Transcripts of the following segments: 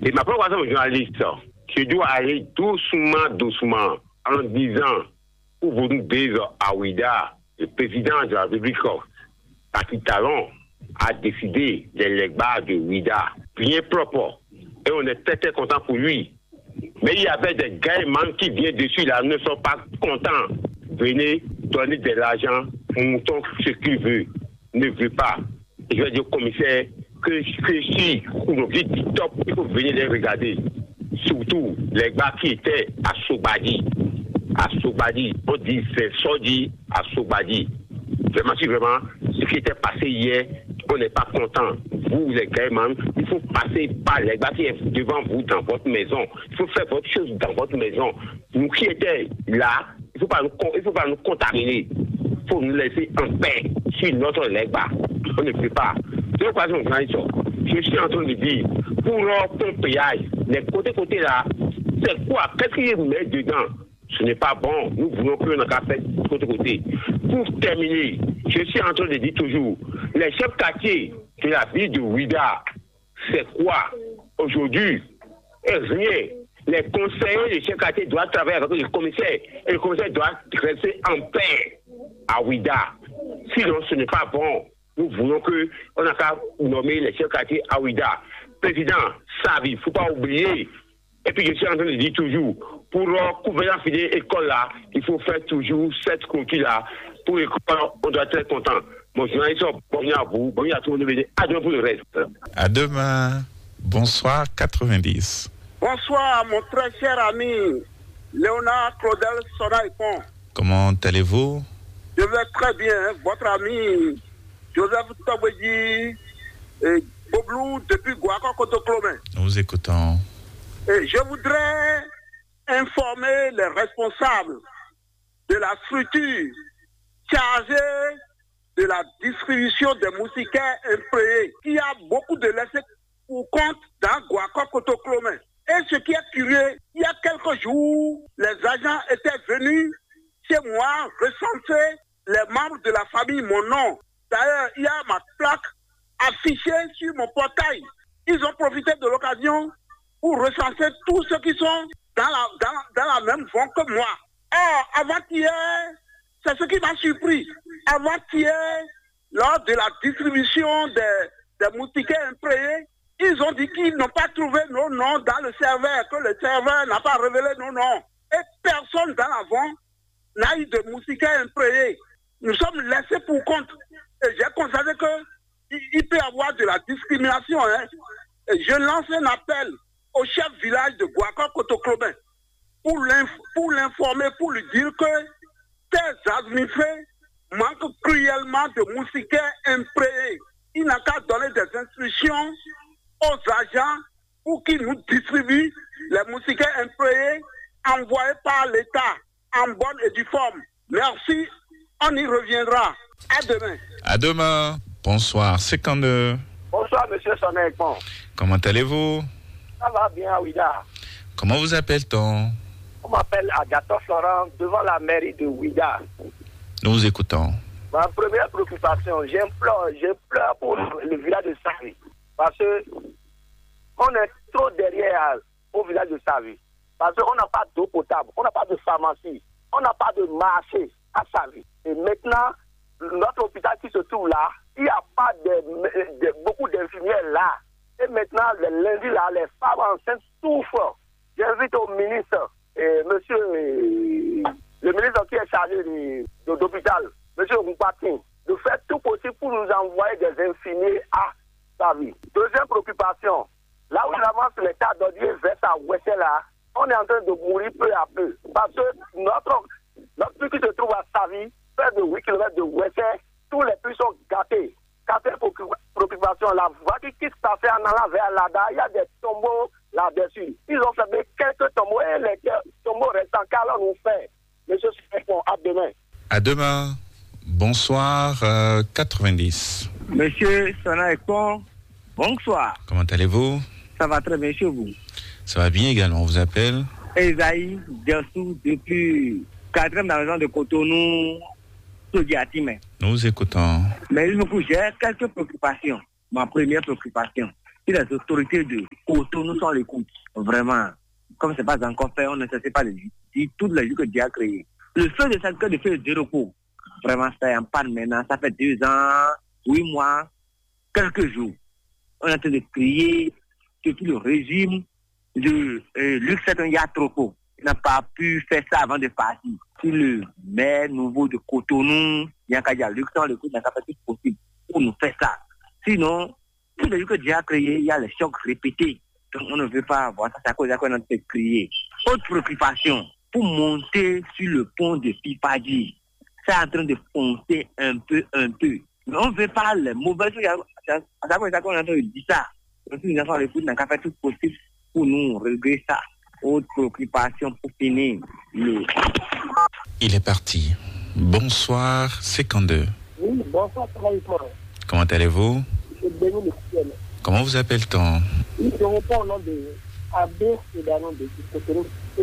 Et ma préoccupation de journaliste, je dois aller doucement, en disant, pour vous dire à Ouida, le président de la République, Patrick Talon, a décidé des legbas de Ouida, bien propre. Et on est très content pour lui. Mais il y avait des gars qui viennent dessus là, ne sont pas contents. Venez donner de l'argent, montant ce qu'il veut, ne veut pas. Et je vais dire au commissaire que si vous dites top, il faut venir les regarder. Surtout les gars qui étaient à Sobadi. On dit c'est Sodi à Sobadi. Vraiment, ce qui était passé hier, on n'est pas content. Vous, les gars, il faut passer par les gars qui sont devant vous dans votre maison. Il faut faire votre chose dans votre maison. Nous qui étions là, il ne faut pas nous contaminer. Il faut nous laisser en paix sur notre lèvre. On ne peut pas. C'est quoi je suis en train de dire, pour leur péage, les côtés là, c'est quoi? Qu'est-ce qu'ils mettent dedans? Ce n'est pas bon. Nous voulons que l'on a fait côté. Pour terminer, je suis en train de dire toujours, les chefs quartiers de la ville de Ouida, c'est quoi aujourd'hui? Et rien. Les conseillers des chefs quartiers doivent travailler avec le commissaire. Et le commissaire doit rester en paix à Ouida. Sinon, ce n'est pas bon. Nous voulons qu'on a qu'à nommer les chefs quartiers à Ouida. Président, Savi, il ne faut pas oublier. Et puis je suis en train de dire toujours, pour couvrir la filière école là, il faut faire toujours cette clôture-là. Pour l'école, on doit être content. Mon journaliste, bonjour à vous, bonjour à tout le monde. À demain pour le reste. À demain. Bonsoir 90. Bonsoir mon très cher ami Léonard Claudel Sonaïpon. Comment allez-vous? Je vais très bien. Votre ami Joseph Tobedi et Boblou depuis Guaco Kotoklomen. Nous vous écoutons. Et je voudrais informer les responsables de la structure chargée de la distribution des moustiquaires imprégnés. Il y a beaucoup de laissés pour compte dans Guaco Kotoklomen. Et ce qui est curieux, il y a quelques jours, les agents étaient venus chez moi recenser les membres de la famille, mon nom. D'ailleurs, il y a ma plaque affichée sur mon portail. Ils ont profité de l'occasion pour recenser tous ceux qui sont dans la même vent que moi. Or, avant-hier, c'est ce qui m'a surpris. Avant-hier, lors de la distribution des moustiquaires imprégnés, ils ont dit qu'ils n'ont pas trouvé nos noms dans le serveur, que le serveur n'a pas révélé nos noms. Et personne dans l'avant n'a eu de moustiquaires imprégnés. Nous sommes laissés pour compte. Et j'ai constaté qu'il peut y avoir de la discrimination. Et je lance un appel au chef village de Guaco Kotoklomen pour l'informer, pour lui dire que ces administrés manquent cruellement de moustiquaires imprégnés. Il n'a qu'à donner des instructions aux agents pour qu'ils nous distribuent les moustiquaires imprégnés envoyés par l'État en bonne et due forme. Merci, on y reviendra. À demain. À demain. Bonsoir, 52. Bonsoir, monsieur Sonaïpon. Comment allez-vous? Ça va bien, Ouida. Comment vous appelle-t-on? On m'appelle Agathon Florent, devant la mairie de Ouida. Nous vous écoutons. Ma première préoccupation, je pleure pour le village de Savi. Parce que on est trop derrière au village de Savi. Parce qu'on n'a pas d'eau potable, on n'a pas de pharmacie, on n'a pas de marché à Savi. Et maintenant, notre hôpital qui se trouve là, il n'y a pas beaucoup d'infirmières là. Et maintenant, le lundi là, les femmes enceintes souffrent. J'invite au ministre, le ministre qui est chargé de l'hôpital, monsieur Roupatin, de faire tout possible pour nous envoyer des infirmiers à Savi. Deuxième préoccupation, là où il avance l'état d'Odier vers sa ouest là, on est en train de mourir peu à peu. Parce que notre puits qui se trouve à Savi, près de 8 km de ouest, tous les puits sont gâtés. Quatrième préoccupation, la voiture qui se passait en allant vers Lada, il y a des tombeaux là-dessus. Ils ont fait quelques tombeaux et les tombeaux restants, qu'allons nous faire? Monsieur Sipon, à demain. À demain. Bonsoir, 90. Monsieur Sonaïpon, bonsoir. Comment allez-vous? Ça va très bien chez vous. Ça va bien également, on vous appelle? Esaïe Diassou, depuis 4e dans la région de Cotonou, Sodiatime. Nous vous écoutons. Mais il me faut, j'ai quelques préoccupations. Ma première préoccupation, c'est les autorités de Cotonou sans l'écoute. Vraiment. Comme c'est pas encore fait, on ne sait pas dire toutes les jours que Dieu a créé. Le feu de cette cœur de feu de repos. Vraiment, c'est en panne maintenant. Ça fait 2 ans, 8 mois, quelques jours. On est en train de crier depuis le régime de Luc Yatropo. Il n'a pas pu faire ça avant de partir. Si le maire nouveau de Cotonou, Yankaya Luc, sans l'écoute, n'a pas fait tout possible pour nous faire ça. Sinon, tous les jours que Dieu a créé, il y a les chocs répétés. Donc on ne veut pas avoir ça, c'est à cause qu'on est en train de crier. Autre préoccupation, pour monter sur le pont de Pipadi, c'est en train de foncer un peu. Mais on ne veut pas les mauvaises choses. C'est à cause qu'on est en train de dire ça. Donc si nous avons l'écoute, on n'a qu'à faire tout possible pour nous régler ça. Autre préoccupation pour finir. Il est parti. Bonsoir, 52. Oui, bonsoir, Comment allez-vous? Comment vous appelle-t-on? Oui, je réponds au nom de Abbé Redanou de Cotonou.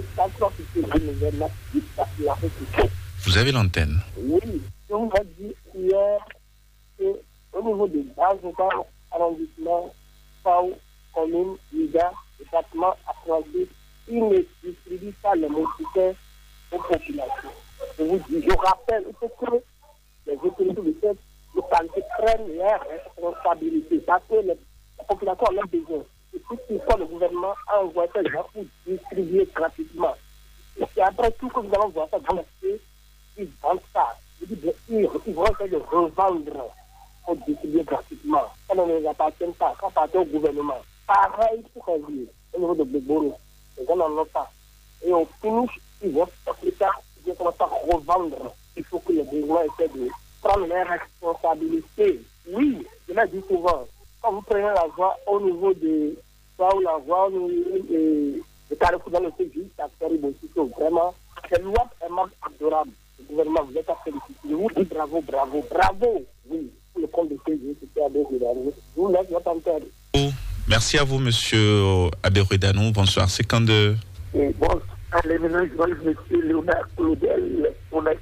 Vous avez l'antenne. Oui, je vous ai dit hier qu'au niveau des bases arrondissement, FAO, commune, Liga, département, Atlantique, ils ne distribuent pas les moustiquaires aux populations. Je rappelle, il faut que les autorités de cette localité prennent leurs responsabilités parce que la population en a besoin. Et tout ce que le gouvernement a envoyé ces gens pour distribuer gratuitement. Et après tout que nous allons voir ça dans le pays, ils vendent ça. Ils vont essayer de revendre pour distribuer gratuitement. Ça ne les appartient pas, ça appartient au gouvernement. Pareil pour un lieu, au niveau de Béboro. Les gens n'en ont pas. Et on finit, ils vont sortir ça, ils vont commencer à revendre. Il faut que les besoins essaient de prendre leurs responsabilités. Oui, je l'ai dit souvent. Quand vous prenez la voie au niveau de soit la voie au niveau de Carrefour dans le CJ, ça fait aussi vraiment. C'est loi vraiment adorable. Le gouvernement, vous êtes à féliciter. Je vous dis bravo. Oui, pour le compte de CJ, c'était à deux. Je vous laisse votre antenne. Merci à vous, monsieur Abbé Redanou. Bonsoir, 52. Et bonsoir, les ménages, monsieur Léonard Claudel, on a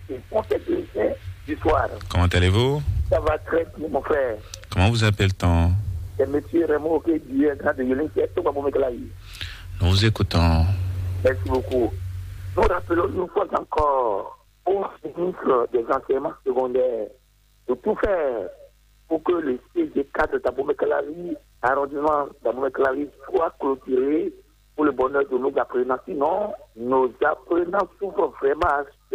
fait du soir. Comment allez-vous? Ça va très bien, mon frère. Comment vous appelle-t-on? C'est monsieur Raymond Oké du Grand de Yolin, qui est tout mon éclaï. Nous vous écoutons. Merci beaucoup. Nous rappelons une fois encore au ministre des enseignements secondaires de tout faire pour que le CG4 de Taboumé-Kalari, arrondissement Taboumé-Kalari, soit clôturé pour le bonheur de nos apprenants. Sinon, nos apprenants souffrent vraiment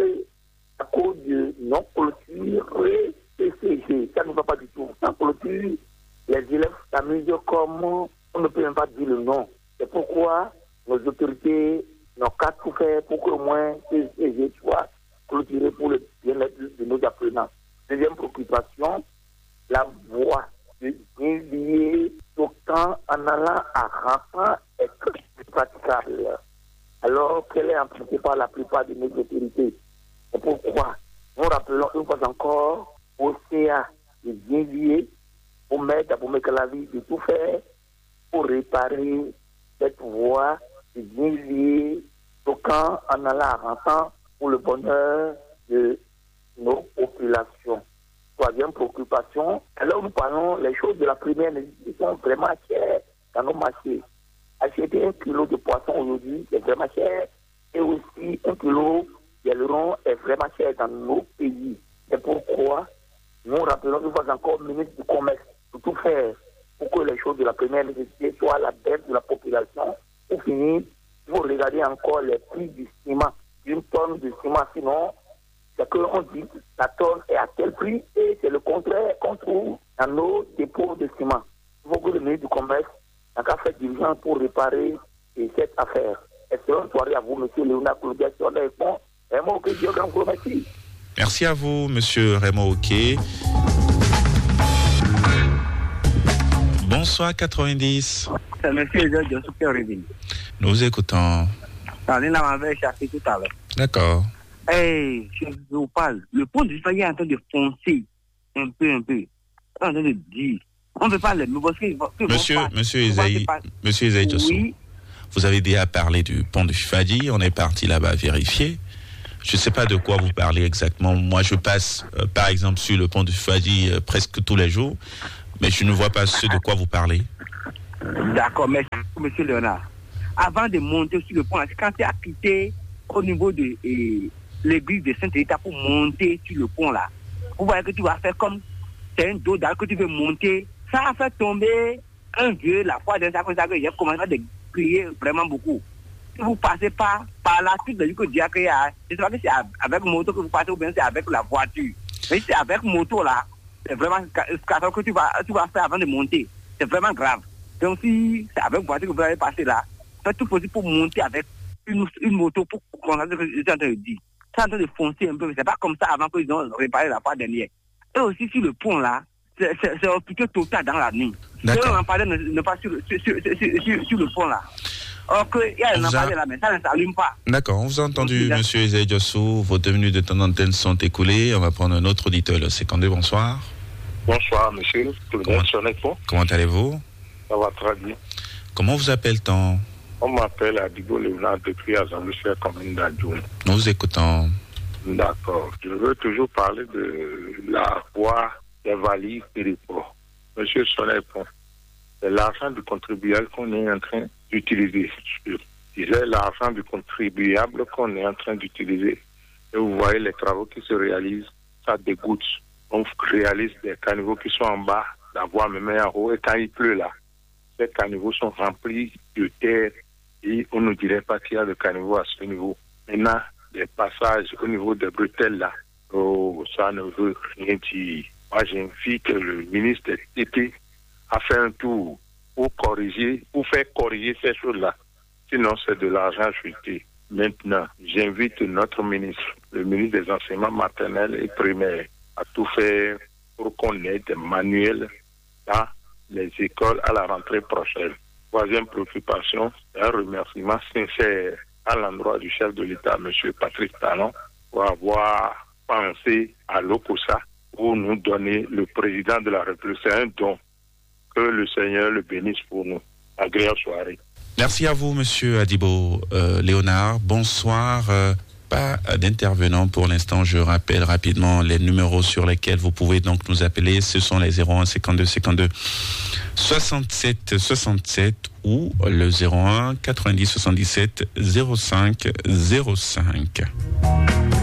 à cause de non-clôture CCG. Ça ne va pas du tout. Sans clôture, les élèves s'amusent comme on ne peut même pas dire le nom. C'est pourquoi nos autorités n'ont qu'à tout faire pour qu'au moins CCG soit clôturé pour le bien-être de nos apprenants. Deuxième préoccupation, la voie de dévier tout temps en allant à Rampant est praticable. Alors qu'elle est empruntée par la plupart de nos autorités. C'est pourquoi nous rappelons une fois encore au CA de dévier, au maire d'Aboumé-Kalari de tout faire pour réparer cette voie de dévier tout temps en allant à Rampant pour le bonheur de nos populations. Troisième préoccupation, alors nous parlons, les choses de la première nécessité sont vraiment chères dans nos marchés. Acheter 1 kilo de poisson aujourd'hui, c'est vraiment cher. Et aussi 1 kilo d'aileron est vraiment cher dans nos pays. C'est pourquoi nous rappelons une fois encore au ministre du Commerce de tout faire pour que les choses de la première nécessité soient à la baisse de la population. Pour finir, il faut regarder encore les prix du ciment. Une tonne de ciment, sinon, c'est qu'on dit que la tonne est à tel prix et c'est le contraire qu'on trouve dans nos dépôts de ciment. Il faut que le ministre du Commerce n'a qu'à faire diligence pour réparer cette affaire. Excellente soirée à vous, monsieur Léonard Claudel, sur les fonds. Raymond Oké, Dieu grand vous remercie. Merci à vous, monsieur Raymond Oké. Bonsoir, 90. C'est monsieur Georges Super-Révin. Nous vous écoutons. On m'avait échappé tout à l'heure. D'accord. Hey, je vous parle. Le pont du Fayet est en train de foncer un peu. On est en train de dire. On ne veut pas le Monsieur Isaïe Djosso, oui. Vous avez déjà parlé du pont de Fadi. On est parti là-bas vérifier. Je ne sais pas de quoi vous parlez exactement. Moi, je passe, par exemple, sur le pont de Fadi presque tous les jours. Mais je ne vois pas ce de quoi vous parlez. D'accord, merci. M. Léonard. Avant de monter sur le pont, quand tu as quitté au niveau de l'église de Saint-Rita pour monter sur le pont là, vous voyez que tu vas faire comme c'est un dos d'âne que tu veux monter, ça a fait tomber un vieux la fois d'un sac, il a commencé à crier vraiment beaucoup. Si vous passez pas par là, tout le monde que Dieu a créé, je ne sais pas si c'est avec moto que vous passez ou bien c'est avec la voiture. Mais si c'est avec moto là, c'est vraiment ce que tu vas faire avant de monter. C'est vraiment grave. Donc si c'est avec voiture que vous allez passer là, faites tout possible pour monter avec une moto pour constater ce que je suis en train de dire. C'est en train de foncer un peu, mais c'est pas comme ça avant qu'ils ont réparé la fois dernière. Et aussi sur le pont là, c'est occupé total dans la nuit. D'accord. Le lampadaire ne pas sur le pont là. Or qu'il y a un lampadaire là, mais ça ne s'allume pas. D'accord, on vous a entendu, M. Ezaï Diossou. Vos 2 minutes de temps d'antenne sont écoulées. On va prendre un autre auditeur, le secondé. Bonsoir. Bonsoir, monsieur. Comment allez-vous? Ça va très bien. Comment vous appelle-t-on? On m'appelle Adibo Léonard depuis Azamboucher, commune d'Adjoum. Nous vous écoutons. D'accord. Je veux toujours parler de la voie des valises et des ports. Monsieur Sonnet-Pont, c'est l'argent du contribuable qu'on est en train d'utiliser. Je disais l'argent du contribuable qu'on est en train d'utiliser. Et vous voyez les travaux qui se réalisent, ça dégoûte. On réalise des caniveaux qui sont en bas, la voie me met en haut, et quand il pleut là, ces caniveaux sont remplis de terre et on ne dirait pas qu'il y a de caniveaux à ce niveau. Maintenant, des passages au niveau des bretelles là, oh, ça ne veut rien dire. Moi, j'invite le ministre de TP à faire un tour pour corriger, pour faire corriger ces choses-là. Sinon, c'est de l'argent chuté. Maintenant, j'invite notre ministre, le ministre des enseignements maternels et primaires, à tout faire pour qu'on ait des manuels dans les écoles à la rentrée prochaine. Troisième préoccupation, un remerciement sincère à l'endroit du chef de l'État, M. Patrick Talon, pour avoir pensé à l'OCOSA pour nous donner le président de la République. C'est un don. Que le Seigneur le bénisse pour nous. Agréable soirée. Merci à vous, Monsieur Adibo Léonard. Bonsoir. Pas d'intervenant pour l'instant. Je rappelle rapidement les numéros sur lesquels vous pouvez donc nous appeler. Ce sont les 01 52 52 67 67 ou le 01 90 77 05 05.